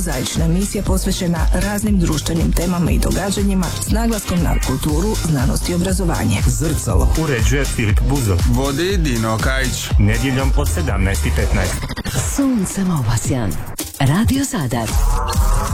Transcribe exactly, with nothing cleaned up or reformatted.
Zaječna emisija posvećena raznim društvenim temama i događanjima s naglaskom na kulturu, znanost i obrazovanje. Zrcalo uređuje Filip Buzo. Vodi Dino Kajić. Nedjeljom od sedamnaest i petnaest. Suncem obasjan. Radio Zadar.